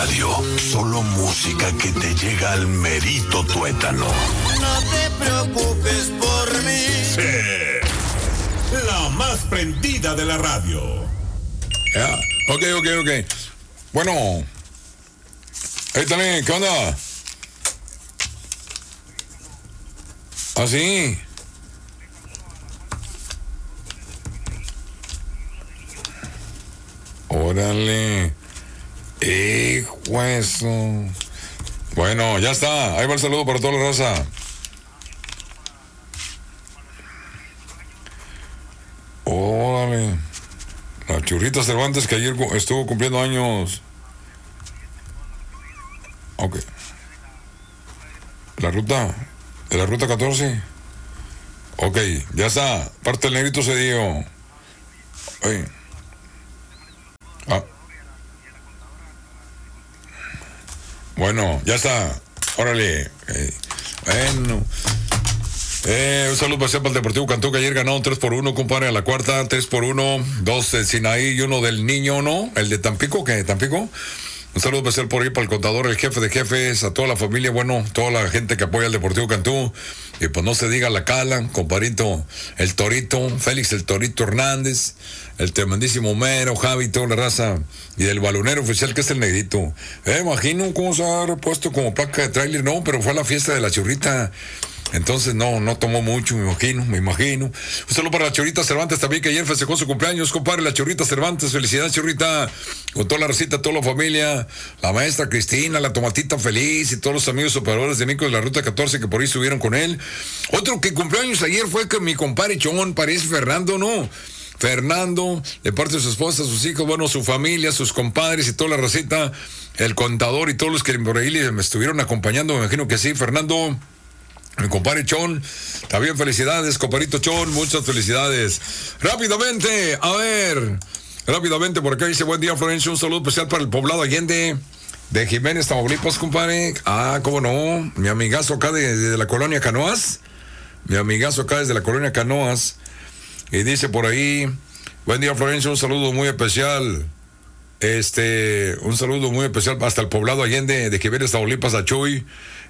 radio. Solo música que te llega al merito tuétano. No te preocupes por mí. Sí. La más prendida de la radio. Ya, ok. Bueno. Ahí también, ¿qué onda? ¿Ah, sí? Órale. Eso. Bueno, ya está. Ahí va el saludo para toda la raza. Órale. La Churrita Cervantes, que ayer estuvo cumpliendo años. Ok. La ruta 14. Ok, ya está. Parte del negrito se dio. Oye. Bueno, ya está. Órale. Bueno. Un saludo especial para el Deportivo Cantú, que ayer ganaron 3-1, compadre, a la cuarta, 3-1, 2 del Sinaí y 1 del Niño, ¿no? El de Tampico, ¿qué? ¿Tampico? Un saludo especial por ahí para el contador, el jefe de jefes, a toda la familia, bueno, toda la gente que apoya al Deportivo Cantú. Y pues no se diga la Cala, compadrito, el Torito, Félix el Torito Hernández, el tremendísimo Mero, Javi, toda la raza. Y del balonero oficial, que es el negrito. Imagino cómo se ha puesto como placa de tráiler, no, pero fue a la fiesta de la Churrita. Entonces no tomó mucho, me imagino. Un saludo para la Churrita Cervantes también, que ayer festejó su cumpleaños, compadre, la Churrita Cervantes. Felicidades, Churrita, con toda la recita, toda la familia, la maestra Cristina, la Tomatita Feliz y todos los amigos operadores de Mico de la Ruta 14 que por ahí estuvieron con él. Otro que cumpleaños ayer fue que mi compadre Chon, parece Fernando, ¿no? Fernando, de parte de su esposa, sus hijos, bueno, su familia, sus compadres y toda la recita, el contador y todos los que por ahí me estuvieron acompañando, me imagino que sí, Fernando. Mi compadre Chon, también felicidades, compadrito Chon, muchas felicidades. Rápidamente, por acá dice, buen día, Florencio, un saludo especial para el poblado Allende de Jiménez, Tamaulipas, compadre. Cómo no, mi amigazo acá de la colonia Canoas, y dice por ahí, buen día, Florencio, un saludo muy especial. Un saludo muy especial hasta el poblado Allende de Jiménez, Tamaulipas, a Chuy,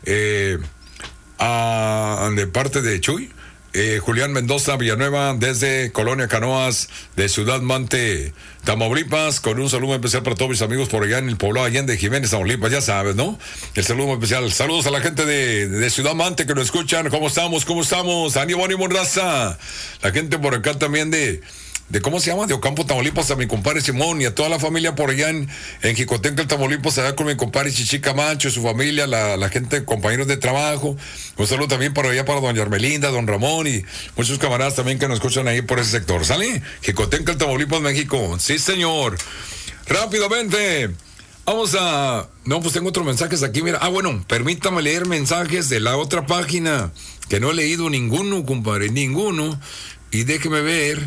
de parte de Chuy, Julián Mendoza Villanueva, desde Colonia Canoas, de Ciudad Mante, Tamaulipas, con un saludo especial para todos mis amigos por allá en el poblado Allende, Jiménez, Tamaulipas, ya sabes, ¿no? El saludo especial. Saludos a la gente de Ciudad Mante que nos escuchan. ¿Cómo estamos? Ánimo, raza. La gente por acá también de ¿cómo se llama? De Ocampo, Tamaulipas, a mi compadre Simón y a toda la familia por allá en Jicotenca, Tamaulipas, allá con mi compadre Chichi Camacho, su familia, la gente, compañeros de trabajo. Un saludo también para allá para doña Armelinda, don Ramón y muchos camaradas también que nos escuchan ahí por ese sector. ¿Sale? Jicotenca, Tamaulipas, México. Sí, señor. Rápidamente. Vamos a... No, pues tengo otros mensajes aquí, mira. Bueno, permítame leer mensajes de la otra página, que no he leído ninguno, compadre, ninguno. Y déjeme ver...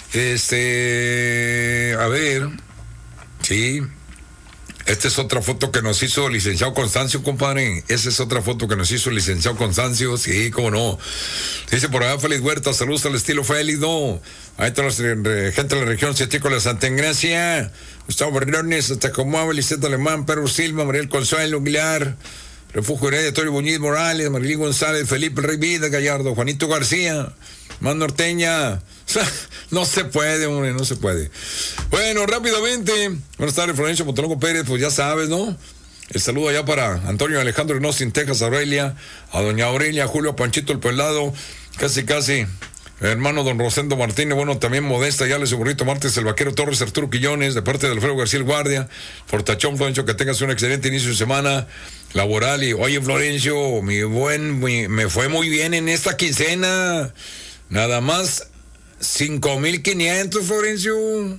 a ver, sí, esta es otra foto que nos hizo el licenciado Constancio, compadre. Esa es otra foto que nos hizo el licenciado Constancio, sí, cómo no. Dice por allá Félix Huerta, saludos al estilo Félix, no. Ahí está la gente de la región Científica de Santa Engracia, Gustavo Berrones, hasta Comaba, Liceta Alemán, Pedro Silva, Mariel Consuelo, Aguilar, Refugio Heredia, Torio Buñiz Morales, Marilín González, Felipe Rey Vida, Gallardo, Juanito García, Man Norteña. No se puede, hombre, no se puede. Bueno, rápidamente. Buenas tardes, Florencio Montalongo Pérez, pues ya sabes, ¿no? El saludo allá para Antonio Alejandro Reynoso, Texas, Aurelia, a doña Aurelia, Julio Panchito el Pelado, casi, hermano don Rosendo Martínez, bueno, también Modesta, ya les Burrito Martes, el Vaquero Torres, Arturo Quillones, de parte de Alfredo García el Guardia, Fortachón, Florencio, que tengas un excelente inicio de semana laboral. Y oye, Florencio, me fue muy bien en esta quincena, nada más 5,500, Florencio,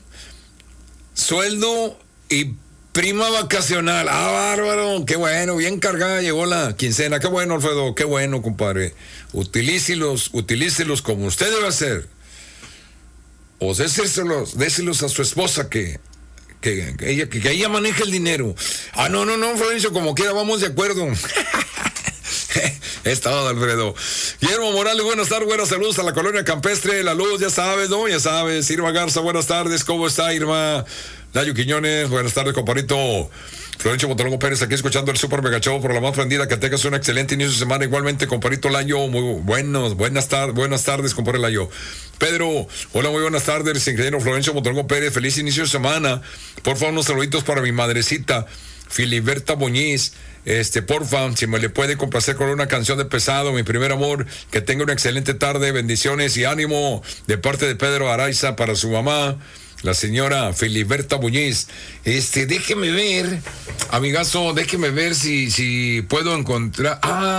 sueldo y prima vacacional. Bárbaro, qué bueno, bien cargada llegó la quincena. Qué bueno, Alfredo, qué bueno, compadre. Utilícelos como usted debe hacer. O déselos a su esposa que ella maneje el dinero. No, Florencio, como quiera, vamos de acuerdo. Es todo, Alfredo. Guillermo Morales, buenas tardes, buenas saludos a la colonia campestre, La Luz, ya sabes, ¿no? Ya sabes. Irma Garza, buenas tardes, ¿cómo está, Irma? Layo Quiñones, buenas tardes, compadrito. Florencio Montalongo Pérez, aquí escuchando el Super Mega Show por la más prendida. Que tengas un excelente inicio de semana. Igualmente, compadrito Layo, muy buenas tardes, compadre Layo. Pedro, hola, muy buenas tardes, ingeniero Florencio Montalongo Pérez, feliz inicio de semana. Por favor, unos saluditos para mi madrecita, Filiberta Boñiz. Porfa, si me le puede complacer con una canción de Pesado, mi primer amor. Que tenga una excelente tarde, bendiciones y ánimo de parte de Pedro Araiza para su mamá, la señora Filiberta Muñiz. Déjeme ver, amigazo, déjeme ver si puedo encontrar.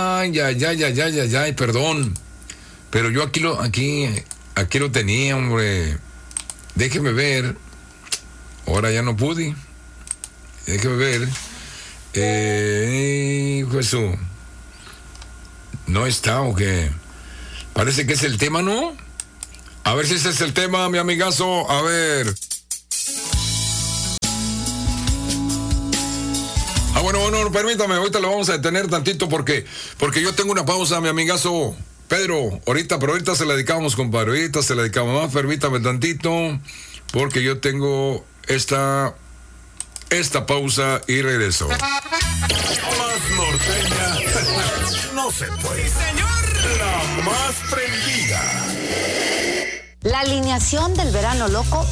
Perdón. Pero yo aquí lo tenía, hombre. Déjeme ver. Ahora ya no pude. Déjeme ver. Jesús. ¿No está o qué? Parece que es el tema, ¿no? A ver si ese es el tema, mi amigazo. A ver. Bueno, permítame, ahorita lo vamos a detener tantito porque yo tengo una pausa, mi amigazo Pedro. Pero ahorita se la dedicamos, compadre. Ahorita se la dedicamos más. Permítame tantito porque yo tengo esta pausa y regreso. Más norteña no se puede. ¡Señor! La más prendida. La alineación del verano loco